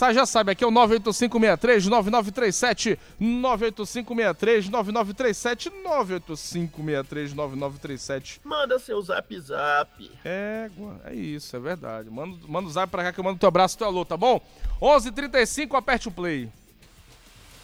mensagem, já sabe, aqui é o 98563-9937, 98563-9937, 98563-9937. Manda seu zap. É isso, é verdade. Manda o zap pra cá que eu mando teu abraço e teu alô, tá bom? 11h35, aperte o play.